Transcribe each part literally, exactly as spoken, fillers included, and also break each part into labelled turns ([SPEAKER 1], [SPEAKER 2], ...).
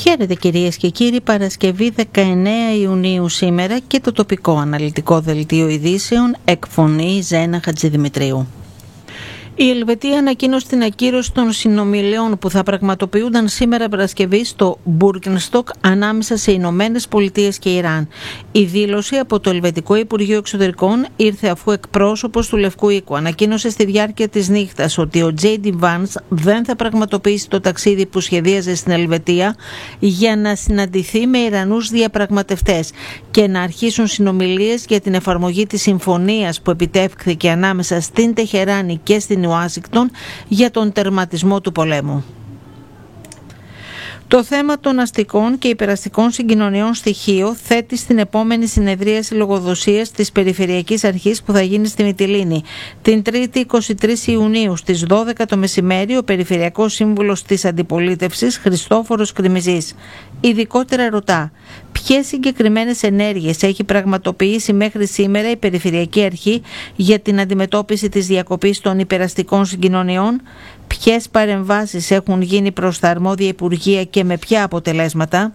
[SPEAKER 1] Χαίρετε κυρίες και κύριοι, Παρασκευή δεκαεννέα Ιουνίου σήμερα και το τοπικό αναλυτικό δελτίο ειδήσεων εκφωνεί Ζένα Χατζηδημητρίου. Η Ελβετία ανακοίνωσε την ακύρωση των συνομιλιών που θα πραγματοποιούνταν σήμερα Παρασκευή στο Μπουργκενστοκ ανάμεσα σε Ηνωμένες Πολιτείες και Ιράν. Η δήλωση από το Ελβετικό Υπουργείο Εξωτερικών ήρθε αφού εκπρόσωπος του Λευκού Οίκου ανακοίνωσε στη διάρκεια της νύχτας ότι ο Τζέι Ντι Βάνς δεν θα πραγματοποιήσει το ταξίδι που σχεδίαζε στην Ελβετία για να συναντηθεί με Ιρανούς διαπραγματευτές και να αρχίσουν συνομιλίες για την εφαρμογή της συμφωνίας που επιτεύχθηκε ανάμεσα στην Τεχεράνη και στην Ουάσιγκτον για τον τερματισμό του πολέμου. Το θέμα των αστικών και υπεραστικών συγκοινωνιών στοιχείο θέτει στην επόμενη συνεδρίαση λογοδοσίας της Περιφερειακής Αρχής που θα γίνει στη Μυτιλήνη. Την Τρίτη εικοστή τρίτη Ιουνίου στις δώδεκα το μεσημέρι ο Περιφερειακός Σύμβουλος της Αντιπολίτευσης Χριστόφορος Κρημιζής ειδικότερα ρωτά ποιες συγκεκριμένες ενέργειες έχει πραγματοποιήσει μέχρι σήμερα η Περιφερειακή Αρχή για την αντιμετώπιση της διακοπής των υπεραστικών συγκοινωνιών, ποιες παρεμβάσεις έχουν γίνει προς τα αρμόδια υπουργεία και με ποια αποτελέσματα.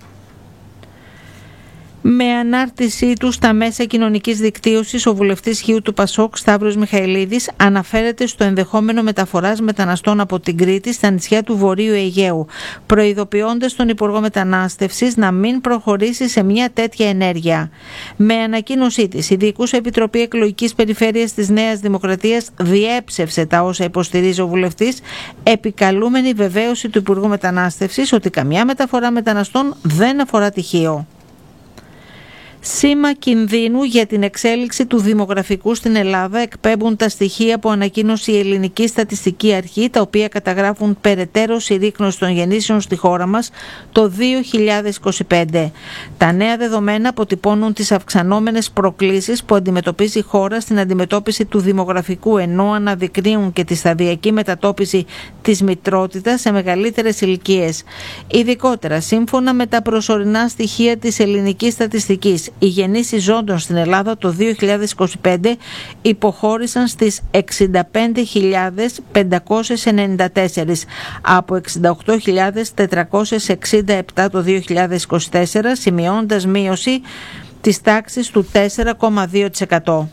[SPEAKER 1] Με ανάρτησή του στα μέσα κοινωνικής δικτύωσης, ο βουλευτής Χίου του Πασόκ Σταύρος Μιχαηλίδης αναφέρεται στο ενδεχόμενο μεταφοράς μεταναστών από την Κρήτη στα νησιά του Βορείου Αιγαίου, προειδοποιώντας τον Υπουργό Μετανάστευσης να μην προχωρήσει σε μια τέτοια ενέργεια. Με ανακοίνωσή της, η Διοικούσα Επιτροπή Εκλογικής Περιφέρειας της Νέας Δημοκρατίας διέψευσε τα όσα υποστηρίζει ο βουλευτής, επικαλούμενη βεβαίωση του Υπουργού Μετανάστευσης ότι καμιά μεταφορά μεταναστών δεν αφορά τη Χίο. Σήμα κινδύνου για την εξέλιξη του δημογραφικού στην Ελλάδα εκπέμπουν τα στοιχεία που ανακοίνωσε η Ελληνική Στατιστική Αρχή, τα οποία καταγράφουν περαιτέρω συρρίκνωση των γεννήσεων στη χώρα μας το δύο χιλιάδες είκοσι πέντε. Τα νέα δεδομένα αποτυπώνουν τις αυξανόμενες προκλήσεις που αντιμετωπίζει η χώρα στην αντιμετώπιση του δημογραφικού, ενώ αναδεικνύουν και τη σταδιακή μετατόπιση της μητρότητας σε μεγαλύτερες ηλικίες. Ειδικότερα, σύμφωνα με τα προσωρινά στοιχεία της Ελληνικής Στατιστικής, οι γεννήσεις ζώντων στην Ελλάδα το δύο χιλιάδες είκοσι πέντε υποχώρησαν στις εξήντα πέντε χιλιάδες πεντακόσιες ενενήντα τέσσερα από εξήντα οκτώ χιλιάδες τετρακόσιες εξήντα επτά το δύο χιλιάδες είκοσι τέσσερα, σημειώνοντας μείωση της τάξης του τέσσερα κόμμα δύο τοις εκατό.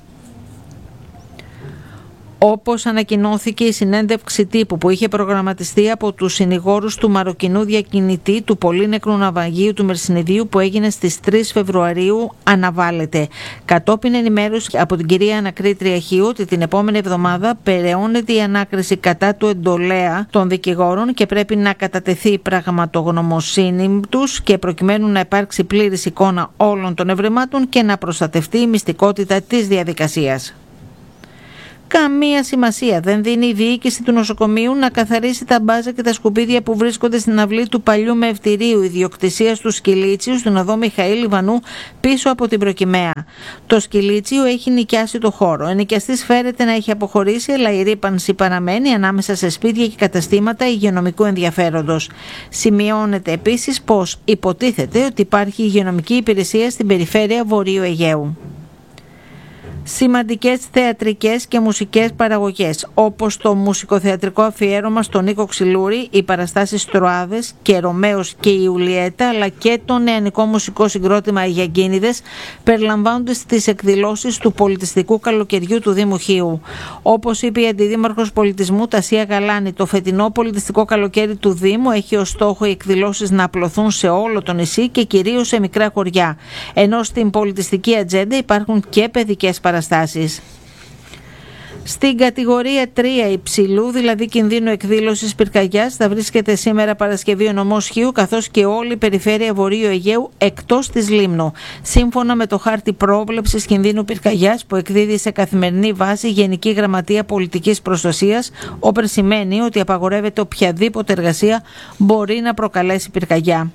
[SPEAKER 1] Όπως ανακοινώθηκε η συνέντευξη τύπου που είχε προγραμματιστεί από τους συνηγόρους του μαροκινού διακινητή του πολύνεκρου ναυαγίου του Μερσινιδίου που έγινε στις τρεις Φεβρουαρίου, αναβάλλεται. Κατόπιν ενημέρωση από την κυρία Ανακρίτρια Χίου ότι την επόμενη εβδομάδα περαιώνεται η ανάκριση κατά του εντολέα των δικηγόρων και πρέπει να κατατεθεί η πραγματογνωμοσύνη τους και προκειμένου να υπάρξει πλήρης εικόνα όλων των ευρημάτων και να προστατευτεί η μυστικότητα της διαδικασίας. Καμία σημασία δεν δίνει η διοίκηση του νοσοκομείου να καθαρίσει τα μπάζα και τα σκουπίδια που βρίσκονται στην αυλή του παλιού μευτηρίου ιδιοκτησίας του Σκυλίτσιου στην οδό Μιχαήλ Ιβανού πίσω από την Προκυμαία. Το Σκυλίτσιο έχει νοικιάσει το χώρο. Ο ενοικιαστής φέρεται να έχει αποχωρήσει, αλλά η ρύπανση παραμένει ανάμεσα σε σπίτια και καταστήματα υγειονομικού ενδιαφέροντος. Σημειώνεται επίσης πως υποτίθεται ότι υπάρχει υγειονομική υπηρεσία στην περιφέρεια Βορείου Αιγαίου. Σημαντικές θεατρικές και μουσικές παραγωγές, όπως το μουσικοθεατρικό αφιέρωμα στον Νίκο Ξυλούρη, οι παραστάσεις Τροάδες και Ρωμαίος και η Ιουλιέτα, αλλά και το νεανικό μουσικό συγκρότημα Αγιακίνηδες, περιλαμβάνονται στις εκδηλώσεις του πολιτιστικού καλοκαιριού του Δήμου Χίου. Όπως είπε η Αντιδήμαρχος Πολιτισμού Τασία Γαλάνη, το φετινό πολιτιστικό καλοκαίρι του Δήμου έχει ως στόχο οι εκδηλώσεις να απλωθούν σε όλο το νησί και κυρίως σε μικρά χωριά, ενώ στην πολιτιστική ατζέντα υπάρχουν και παιδικές παραστάσεις. Παραστάσεις. Στην κατηγορία τρία υψηλού, δηλαδή κινδύνου εκδήλωσης πυρκαγιάς, θα βρίσκεται σήμερα Παρασκευή ο νομός Χίου, καθώς και όλη η περιφέρεια Βορείου Αιγαίου εκτός της Λίμνου, σύμφωνα με το χάρτη πρόβλεψης κινδύνου πυρκαγιάς που εκδίδει σε καθημερινή βάση η Γενική Γραμματεία Πολιτικής Προστασίας, όπερ σημαίνει ότι απαγορεύεται οποιαδήποτε εργασία μπορεί να προκαλέσει πυρκαγιά.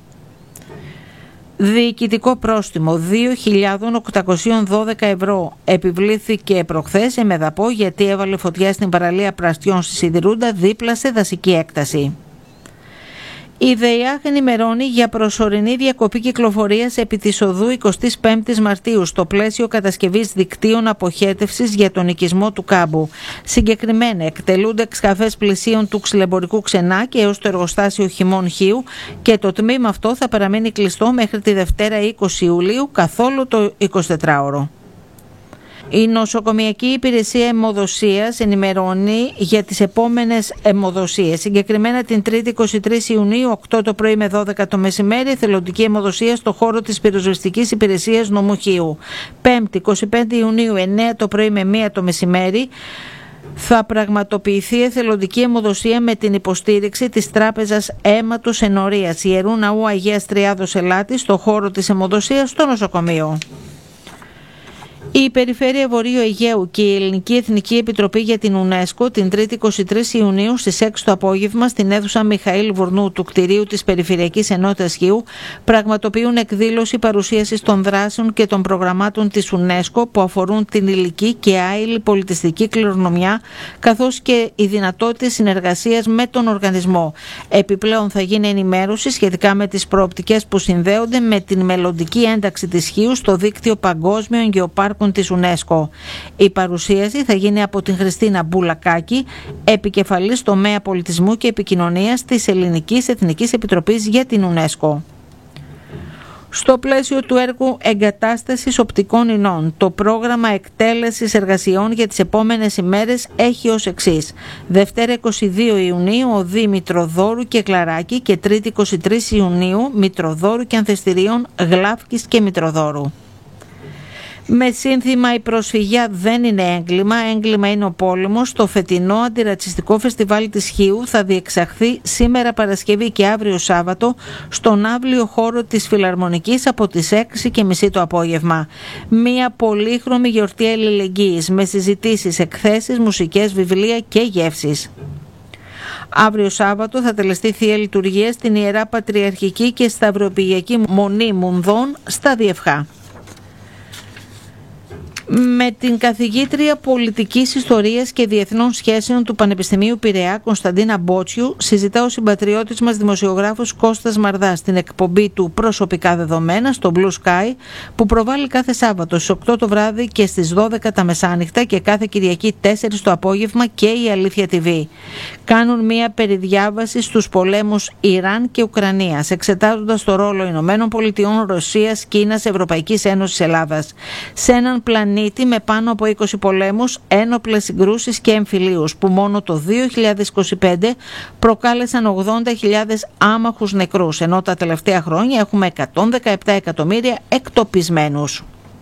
[SPEAKER 1] Διοικητικό πρόστιμο δύο χιλιάδες οκτακόσια δώδεκα ευρώ επιβλήθηκε προχθές σε Μεδαπό γιατί έβαλε φωτιά στην παραλία Πραστιών στη Σιδηρούντα δίπλα σε δασική έκταση. Η ΔΕΙΑΧ ενημερώνει για προσωρινή διακοπή κυκλοφορίας επί της οδού εικοστής πέμπτης Μαρτίου στο πλαίσιο κατασκευής δικτύων αποχέτευσης για τον οικισμό του Κάμπου. Συγκεκριμένα εκτελούνται εξκαφές πλησίων του ξυλεμπορικού Ξενάκη έως το εργοστάσιο Χυμών Χίου και το τμήμα αυτό θα παραμείνει κλειστό μέχρι τη Δευτέρα είκοσι Ιουλίου καθ' όλο το εικοσιτετράωρο. Η Νοσοκομιακή Υπηρεσία Αιμοδοσίας ενημερώνει για τις επόμενες αιμοδοσίες. Συγκεκριμένα την Τρίτη εικοστή τρίτη Ιουνίου, οκτώ το πρωί με δώδεκα το μεσημέρι, εθελοντική αιμοδοσία στο χώρο της Πυροσβεστικής Υπηρεσίας Νομού Χίου. Πέμπτη εικοστή πέμπτη Ιουνίου, εννέα το πρωί με μία το μεσημέρι, θα πραγματοποιηθεί εθελοντική αιμοδοσία με την υποστήριξη της Τράπεζας Αίματος Ενορίας Ιερού Ναού Αγίας Τριάδος Ελάτης στο χώρο της αιμοδοσίας στο νοσοκομείο. Η Περιφέρεια Βορείου Αιγαίου και η Ελληνική Εθνική Επιτροπή για την UNESCO την Τρίτη εικοστή τρίτη Ιουνίου στις έξι το απόγευμα στην αίθουσα Μιχαήλ Βουρνού του κτηρίου της Περιφερειακής Ενότητας Χίου πραγματοποιούν εκδήλωση παρουσίασης των δράσεων και των προγραμμάτων της UNESCO που αφορούν την υλική και άειλη πολιτιστική κληρονομιά καθώς και οι δυνατότητες συνεργασίας με τον οργανισμό. Επιπλέον θα γίνει ενημέρωση σχετικά με τις προοπτικές που συνδέονται με την μελλοντική ένταξη της Χίου στο δίκτυο παγκόσμιων γεωπάρκων της UNESCO. Η παρουσίαση θα γίνει από την Χριστίνα Μπουλακάκη, επικεφαλής τομέα πολιτισμού και επικοινωνίας της Ελληνικής Εθνικής Επιτροπής για την UNESCO. Στο πλαίσιο του έργου εγκατάστασης οπτικών ινών, το πρόγραμμα εκτέλεσης εργασιών για τις επόμενες ημέρες έχει ως εξής. Δευτέρα εικοστή δεύτερη Ιουνίου, οδοί Μητροδόρου και Κλαράκη και Τρίτη εικοστή τρίτη Ιουνίου, Μητροδόρου και Ανθεστηρίων Γλάφκης και Μητροδόρου. Με σύνθημα «Η προσφυγιά δεν είναι έγκλημα, έγκλημα είναι ο πόλεμος», το φετινό αντιρατσιστικό φεστιβάλ της Χίου θα διεξαχθεί σήμερα Παρασκευή και αύριο Σάββατο στον αύλιο χώρο της Φιλαρμονικής από τις έξι και μισή το απόγευμα. Μία πολύχρωμη γιορτή αλληλεγγύης με συζητήσεις, εκθέσεις, μουσικές, βιβλία και γεύσεις. Αύριο Σάββατο θα τελεστεί Θεία Λειτουργία στην Ιερά Πατριαρχική και Σταυροπηγιακή Μονή Μουνδών στα Διευχά. Με την καθηγήτρια Πολιτικής Ιστορίας και Διεθνών Σχέσεων του Πανεπιστημίου Πειραιά, Κωνσταντίνα Μπότσιου, συζητά ο συμπατριώτης μας δημοσιογράφος Κώστας Μαρδάς στην εκπομπή του «Προσωπικά δεδομένα» στο Blue Sky, που προβάλλει κάθε Σάββατο στις οκτώ το βράδυ και στις δώδεκα τα μεσάνυχτα και κάθε Κυριακή τέσσερις το απόγευμα και η Αλήθεια τι βι. Κάνουν μία περιδιάβαση στους πολέμους Ιράν και Ουκρανίας, εξετάζοντας το ρόλο Ηνωμένων Πολιτειών, Ρωσίας, Κίνας, Ευρωπαϊκής Ένωσης, Ελλάδας σε έναν πλανήτη με πάνω από είκοσι πολέμους, ένοπλες συγκρούσεις και εμφυλίους που μόνο το δύο χιλιάδες είκοσι πέντε προκάλεσαν ογδόντα χιλιάδες άμαχους νεκρούς, ενώ τα τελευταία χρόνια έχουμε εκατόν δεκαεπτά εκατομμύρια εκτοπισμένους.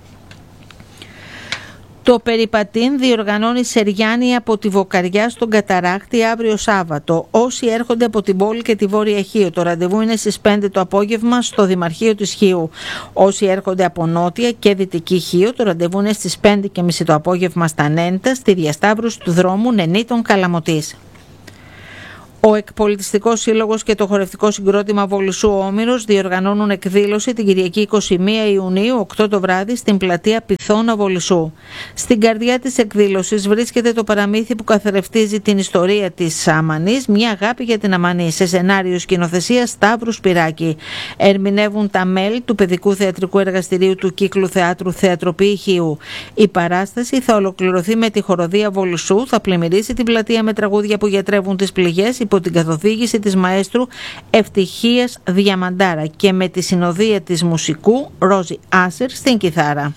[SPEAKER 1] Το Περιπατήν διοργανώνει σεριάνι από τη Βοκαριά στον Καταράκτη αύριο Σάββατο. Όσοι έρχονται από την πόλη και τη Βόρεια Χίο, το ραντεβού είναι στις πέντε το απόγευμα στο Δημαρχείο της Χίου. Όσοι έρχονται από Νότια και Δυτική Χίο, το ραντεβού είναι στις πέντε και μισή το απόγευμα στα Νέντα, στη διασταύρωση του δρόμου Νενίτων Καλαμωτής. Ο Εκπολιτιστικός Σύλλογος και το Χορευτικό Συγκρότημα Βολισσού Όμηρος διοργανώνουν εκδήλωση την Κυριακή εικοστή πρώτη Ιουνίου, οκτώ το βράδυ, στην πλατεία Πυθώνα Βολισσού. Στην καρδιά της εκδήλωσης βρίσκεται το παραμύθι που καθρεφτίζει την ιστορία της Αμανής, μια αγάπη για την Αμανή, σε σενάριο σκηνοθεσία Σταύρου Σπυράκη. Ερμηνεύουν τα μέλη του Παιδικού Θεατρικού Εργαστηρίου του Κύκλου Θεάτρου Θεατροπή Χίου. Η παράσταση θα ολοκληρωθεί με τη χοροδία Βολισσού, θα πλημμυρίσει την πλατεία με τραγούδια που γιατρεύουν τις πληγές υπό την καθοδήγηση της μαέστρου Ευτυχίας Διαμαντάρα και με τη συνοδεία της μουσικού Ρόζι Άσερ στην κιθάρα.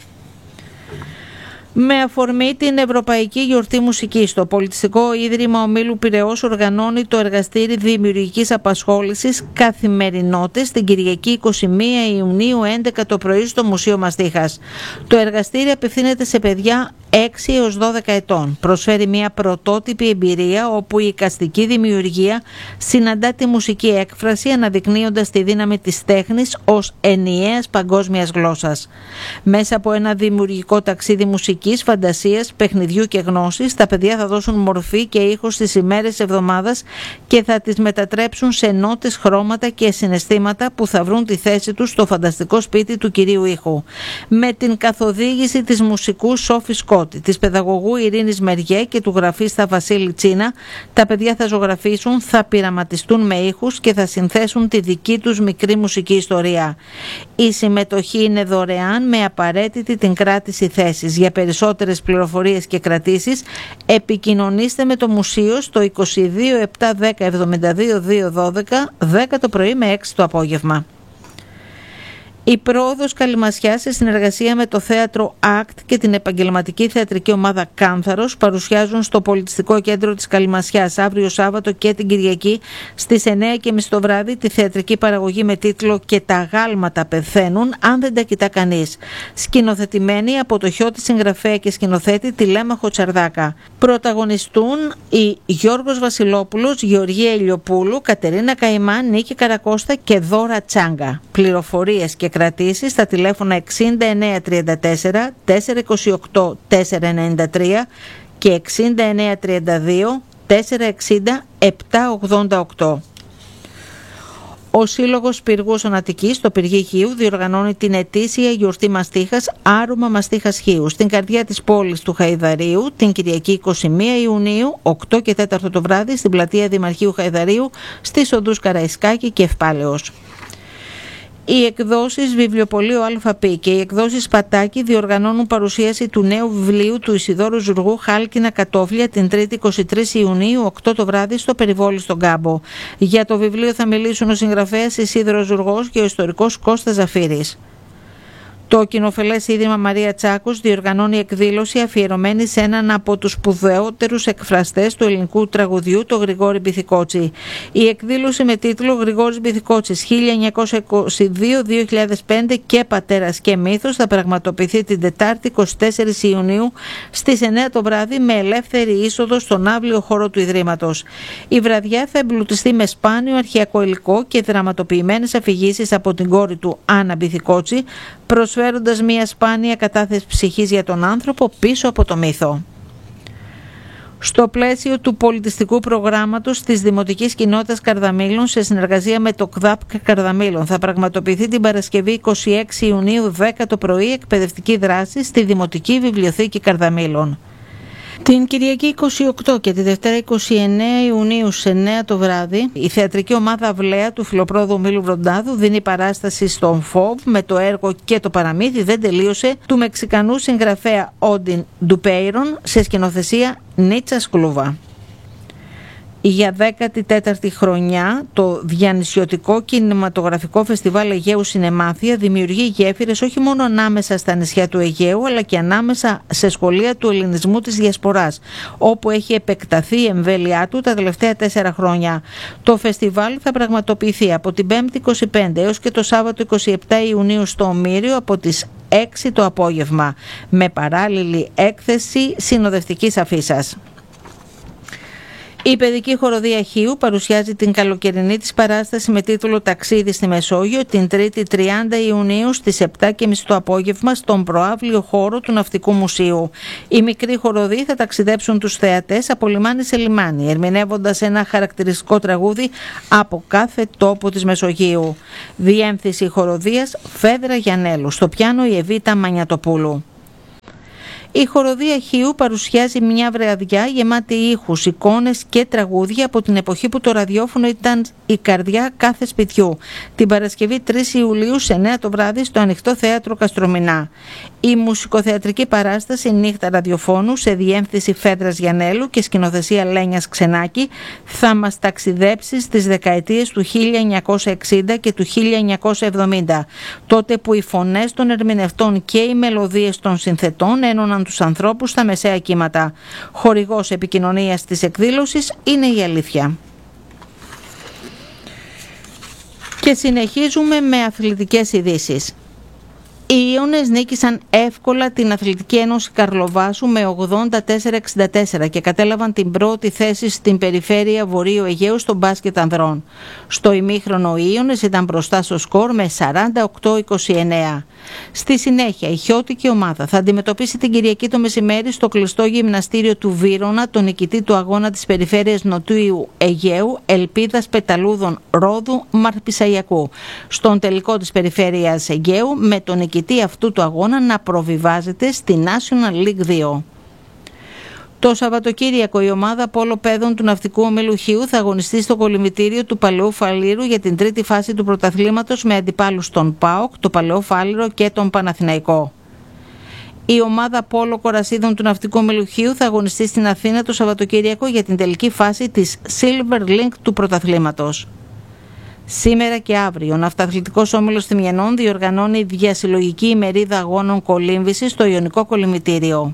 [SPEAKER 1] Με αφορμή την Ευρωπαϊκή Γιορτή Μουσικής, το Πολιτιστικό Ίδρυμα Ομίλου Πειραιώς οργανώνει το εργαστήρι δημιουργικής απασχόλησης Καθημερινότητες την Κυριακή εικοστή πρώτη Ιουνίου έντεκα το πρωί στο Μουσείο Μαστίχας. Το εργαστήρι απευθύνεται σε παιδιά έξι έως δώδεκα ετών. Προσφέρει μια πρωτότυπη εμπειρία όπου η εικαστική δημιουργία συναντά τη μουσική έκφραση, αναδεικνύοντας τη δύναμη της τέχνης ως ενιαίας παγκόσμιας γλώσσας. Μέσα από ένα δημιουργικό ταξίδι μουσικής, φαντασίας, παιχνιδιού και γνώσης, τα παιδιά θα δώσουν μορφή και ήχο στις ημέρες της εβδομάδας και θα τις μετατρέψουν σε νότες, χρώματα και συναισθήματα που θα βρουν τη θέση τους στο φανταστικό σπίτι του κυρίου ήχου. Με την καθοδήγηση της μουσικού Σόφη Σκότ, Σκότη, της παιδαγωγού Ειρήνης Μεριέ και του γραφίστα Βασίλη Τσίνα. Τα παιδιά θα ζωγραφίσουν, θα πειραματιστούν με ήχους και θα συνθέσουν τη δική τους μικρή μουσική ιστορία. Η συμμετοχή είναι δωρεάν με απαραίτητη την κράτηση θέσης. Για περισσότερες πληροφορίες και κρατήσεις επικοινωνήστε με το μουσείο στο είκοσι δύο επτά δέκα εβδομήντα δύο δύο δώδεκα, δέκα το πρωί με έξι το απόγευμα. Η Πρόοδος Καλυμασιάς, σε συνεργασία με το Θέατρο Act και την επαγγελματική θεατρική ομάδα Κάνθαρος, παρουσιάζουν στο Πολιτιστικό Κέντρο της Καλυμασιάς αύριο Σάββατο και την Κυριακή στις εννιά και μισή το βράδυ τη θεατρική παραγωγή με τίτλο «Και τα γάλματα πεθαίνουν αν δεν τα κοιτά κανείς», σκηνοθετημένη από το Χιώτη συγγραφέα και σκηνοθέτη Τηλέμαχο Τσαρδάκα. Πρωταγωνιστούν οι Γιώργος Βασιλόπουλος, Γεωργία Ηλιοπούλου, Κατερίνα Καημάν, Νίκη Καρακώστα και Δώρα Τσάγκα. Πληροφορίες και κρατήσεις στα τηλέφωνα εξήντα εννέα τριάντα τέσσερα τετρακόσια είκοσι οκτώ τετρακόσια ενενήντα τρία και εξήντα εννέα τριάντα δύο τετρακόσια εξήντα επτακόσια ογδόντα οκτώ. Ο Σύλλογος Πυργούς Ονατικής στο Πυργή Χίου διοργανώνει την ετήσια γιορτή μαστίχας Άρωμα Μαστίχας Χίου στην καρδιά της πόλης του Χαϊδαρίου την Κυριακή είκοσι μία Ιουνίου, οκτώ και τέσσερα το βράδυ, στην πλατεία Δημαρχείου Χαϊδαρίου στις οδούς Καραϊσκάκη και Ευπάλεως. Οι εκδόσεις Βιβλιοπωλείο ΑΠ και οι εκδόσεις Πατάκη διοργανώνουν παρουσίαση του νέου βιβλίου του Ισιδώρου Ζουργού «Χάλκινα κατόφλια» την Τρίτη είκοσι τρεις Ιουνίου, οκτώ το βράδυ, στο Περιβόλι στον Κάμπο. Για το βιβλίο θα μιλήσουν ο συγγραφέας Ισίδωρος Ζουργός και ο ιστορικός Κώστας Ζαφύρης. Το κοινοφελές Ίδρυμα Μαρία Τσάκος διοργανώνει εκδήλωση αφιερωμένη σε έναν από τους σπουδαιότερους εκφραστές του ελληνικού τραγουδιού, τον Γρηγόρη Μπιθικότσι. Η εκδήλωση με τίτλο «Γρηγόρης Μπιθικότσης χίλια εννιακόσια είκοσι δύο με δύο χιλιάδες πέντε και πατέρας και μύθος» θα πραγματοποιηθεί την Τετάρτη είκοσι τέσσερις Ιουνίου στις εννιά το βράδυ με ελεύθερη είσοδο στον αύλιο χώρο του Ιδρύματος. Η βραδιά θα εμπλουτιστεί με σπάνιο αρχαιακό υλικό και δραματοποιημένες αφηγήσεις από την κόρη του Άννα Μπιθικότση, προσφέροντας μια σπάνια κατάθεση ψυχής για τον άνθρωπο πίσω από το μύθο. Στο πλαίσιο του πολιτιστικού προγράμματος της Δημοτικής Κοινότητας Καρδαμήλων, σε συνεργασία με το ΚΔΑΠ Καρδαμήλων, θα πραγματοποιηθεί την Παρασκευή είκοσι έξι Ιουνίου, δέκα το πρωί, εκπαιδευτική δράση στη Δημοτική Βιβλιοθήκη Καρδαμήλων. Την Κυριακή είκοσι οκτώ και τη Δευτέρα είκοσι εννέα Ιουνίου σε εννιά το βράδυ, η θεατρική ομάδα Αυλαία του Φιλοπρόδου Μήλου Βροντάδου δίνει παράσταση στον ΦΟΒ με το έργο «Και το παραμύθι δεν τελείωσε» του Μεξικανού συγγραφέα Όντιν Ντουπέιρον σε σκηνοθεσία Νίτσα Σκλούβα. Για δέκατη τέταρτη χρονιά, το Διανυσιωτικό Κινηματογραφικό Φεστιβάλ Αιγαίου Σινεμάθεια δημιουργεί γέφυρες όχι μόνο ανάμεσα στα νησιά του Αιγαίου, αλλά και ανάμεσα σε σχολεία του ελληνισμού της Διασποράς, όπου έχει επεκταθεί η εμβέλειά του τα τελευταία τέσσερα χρόνια. Το φεστιβάλ θα πραγματοποιηθεί από την Πέμπτη είκοσι πέντε έως και το Σάββατο είκοσι επτά Ιουνίου στο Ομήριο από τις έξι το απόγευμα, με παράλληλη έκθεση συνοδευτικής αφίσας. Η Παιδική Χοροδία Χίου παρουσιάζει την καλοκαιρινή της παράσταση με τίτλο «Ταξίδι στη Μεσόγειο» την Τρίτη τριάντα Ιουνίου στις επτά και μισή το απόγευμα στον προαύλιο χώρο του Ναυτικού Μουσείου. Οι μικροί χοροδοί θα ταξιδέψουν τους θεατές από λιμάνι σε λιμάνι, ερμηνεύοντας ένα χαρακτηριστικό τραγούδι από κάθε τόπο της Μεσογείου. Διέμφυση χοροδίας Φέδρα Γιαννέλου, στο πιάνο η Εβίτα Μανιατοπούλου. Η Χοροδία Χίου παρουσιάζει μια βραδιά γεμάτη ήχους, εικόνες και τραγούδια από την εποχή που το ραδιόφωνο ήταν η καρδιά κάθε σπιτιού. Την Παρασκευή τρεις Ιουλίου σε εννιά το βράδυ στο Ανοιχτό Θέατρο Καστρομηνά. Η μουσικοθεατρική παράσταση Νύχτα Ραδιοφώνου σε διέμφυση Φέδρας Γιαννέλου και σκηνοθεσία Λένιας Ξενάκη θα μας ταξιδέψει στις δεκαετίες του χίλια εννιακόσια εξήντα και του χίλια εννιακόσια εβδομήντα, τότε που οι φωνές των ερμηνευτών και οι μελωδίες των συνθετών ένωναν τους ανθρώπους στα μεσαία κύματα. Χορηγός επικοινωνίας της εκδήλωσης είναι η Αλήθεια. Και συνεχίζουμε με αθλητικές ειδήσεις. Οι Ιώνες νίκησαν εύκολα την Αθλητική Ένωση Καρλοβάσου με ογδόντα τέσσερα εξήντα τέσσερα και κατέλαβαν την πρώτη θέση στην περιφέρεια Βορείου Αιγαίου στο μπάσκετ ανδρών. Στο ημίχρονο οι Ιώνες ήταν μπροστά στο σκορ με σαράντα οκτώ είκοσι εννέα. Στη συνέχεια η χιώτικη ομάδα θα αντιμετωπίσει την Κυριακή το μεσημέρι στο κλειστό γυμναστήριο του Βύρωνα τον νικητή του αγώνα της περιφέρειας Νοτιού Αιγαίου Ελπίδας Πεταλούδων Ρόδου Μαρπισαγιακού. Στον τελικό της περιφέρειας Αιγαίου με τον νικητή νικητή αυτού του αγώνα να προβιβάζεται στη National League δύο. Το Σαββατοκύριακο η ομάδα πόλο-παιδών του Ναυτικού Ομίλου Χίου θα αγωνιστεί στο κολυμβητήριο του Παλαιού Φαλήρου για την τρίτη φάση του πρωταθλήματος με αντιπάλους τον ΠΑΟΚ, το Παλαιό Φάληρο και τον Παναθηναϊκό. Η ομάδα πόλο κορασίδων του Ναυτικού Ομίλου Χίου θα αγωνιστεί στην Αθήνα το Σαββατοκύριακο για την τελική φάση της Silver Link του πρωταθλήματος. Σήμερα και αύριο ο Ναυταθλητικός Όμιλος Θημιανών διοργανώνει διασυλλογική ημερίδα αγώνων κολύμβησης στο Ιωνικό Κολυμβητήριο.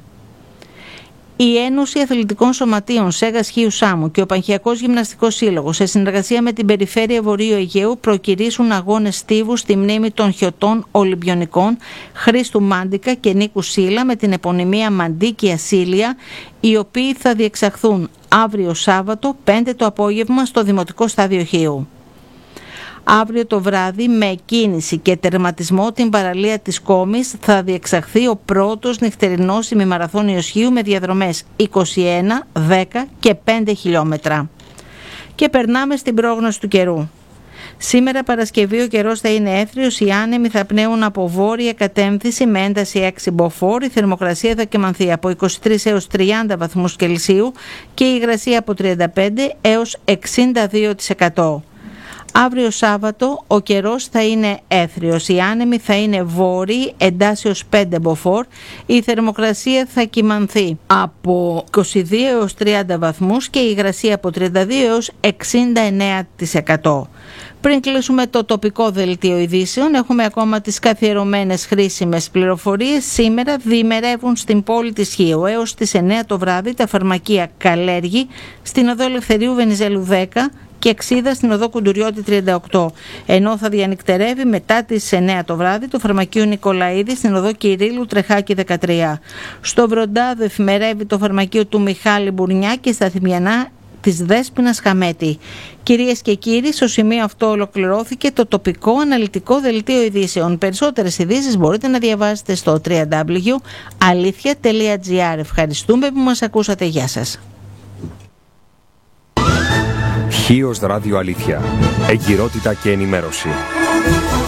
[SPEAKER 1] Η Ένωση Αθλητικών Σωματείων Σέγας Χίου Σάμου και ο Πανχιακός Γυμναστικός Σύλλογος σε συνεργασία με την Περιφέρεια Βορείου Αιγαίου προκηρύσσουν αγώνες στίβου στη μνήμη των χιωτών Ολυμπιονικών Χρήστου Μάντικα και Νίκου Σίλα με την επωνυμία Μαντίκη Ασίλια, οι οποίοι θα διεξαχθούν αύριο Σάββατο πέντε το απόγευμα στο Δημοτικό Στάδιο Χίου. Αύριο το βράδυ με εκκίνηση και τερματισμό την παραλία της Κόμης θα διεξαχθεί ο πρώτος νυχτερινός ημιμαραθώνιος Χίου με διαδρομές είκοσι ένα, δέκα και πέντε χιλιόμετρα. Και περνάμε στην πρόγνωση του καιρού. Σήμερα Παρασκευή ο καιρός θα είναι έθριος, οι άνεμοι θα πνέουν από βόρεια κατεύθυνση με ένταση έξι μποφόρ, η θερμοκρασία θα κυμανθεί από είκοσι τρεις έως τριάντα βαθμούς Κελσίου και η υγρασία από τριάντα πέντε έως εξήντα δύο τοις εκατό. Αύριο Σάββατο ο καιρός θα είναι έθριος, οι άνεμοι θα είναι βόρειοι εντάσσεως πέντε μποφόρ, η θερμοκρασία θα κυμανθεί από είκοσι δύο έως τριάντα βαθμούς και η υγρασία από τριάντα δύο έως εξήντα εννέα τοις εκατό. Πριν κλείσουμε το τοπικό δελτίο ειδήσεων, έχουμε ακόμα τις καθιερωμένες χρήσιμες πληροφορίες. Σήμερα διημερεύουν στην πόλη της Χίου έως τις εννέα το βράδυ τα φαρμακεία Καλέργη στην οδό Ελευθερίου Βενιζέλου δέκα και Εξίδα στην οδό Κουντουριώτη τριάντα οκτώ, ενώ θα διανυκτερεύει μετά τις εννέα το βράδυ το φαρμακείο Νικολαίδη στην οδό Κυρίλου Τρεχάκη δεκατρία. Στο Βροντάδο εφημερεύει το φαρμακείο του Μιχάλη Μπουρνιά και στα Θυμιανά της Δέσποινας Χαμέτη. Κυρίες και κύριοι, στο σημείο αυτό ολοκληρώθηκε το τοπικό αναλυτικό δελτίο ειδήσεων. Περισσότερες ειδήσεις μπορείτε να διαβάσετε στο double-u double-u double-u τελεία αλήθεια τελεία τζι άρ. Ευχαριστούμε που μας ακούσατε. Γεια σας.
[SPEAKER 2] Χίος Ράδιο Αλήθεια. Εγκυρότητα και ενημέρωση.